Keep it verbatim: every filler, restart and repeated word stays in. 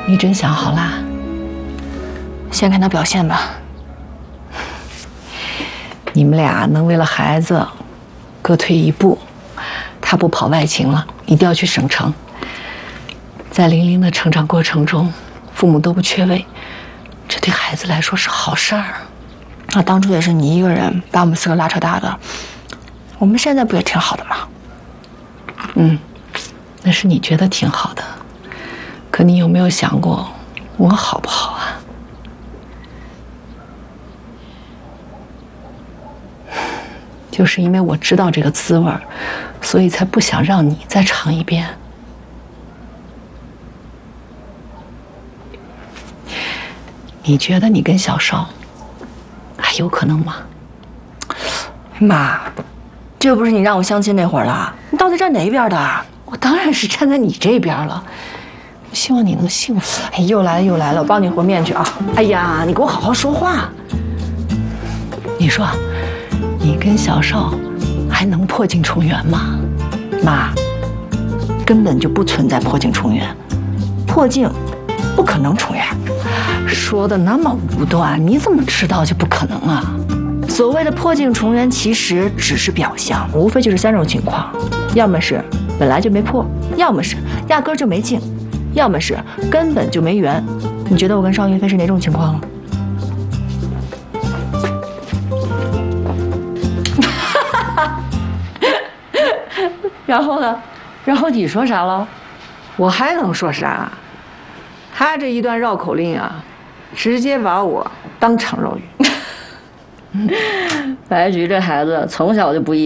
你真想好啦？ 先看他表现吧。 你们俩能为了孩子各退一步，他不跑外勤了，一定要去省城。在玲玲的成长过程中，父母都不缺位，这对孩子来说是好事儿。 那当初也是你一个人把我们四个拉扯大的，我们现在不也挺好的吗？ 嗯，那是你觉得挺好的，可你有没有想过我好不好啊？就是因为我知道这个滋味儿，所以才不想让你再尝一遍。你觉得你跟小邵还有可能吗？ 妈，这又不是你让我相亲那会儿了，你到底站哪一边的？ 我当然是站在你这边了。我希望你能幸福。 哎，又来了又来了，我帮你和面去啊！哎呀，你给我好好说话。 你说，你跟小邵还能破镜重圆吗？ 妈，根本就不存在破镜重圆，破镜不可能重圆。 说的那么武断，你怎么知道就不可能啊？ 所谓的破镜重圆，其实只是表象，无非就是三种情况：要么是本来就没破，要么是压根儿就没镜，要么是根本就没缘。你觉得我跟邵云飞是哪种情况了？ 然后呢？然后你说啥了？我还能说啥？他这一段绕口令啊，直接把我当场绕晕。 白菊这孩子从小就不一样。